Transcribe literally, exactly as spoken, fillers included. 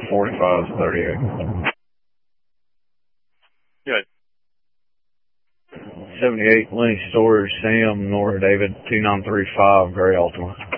forty-five thirty-eight. Good. seventy-eight Lenny Storage, Sam, Nora David, two nine three five, Gray Altima.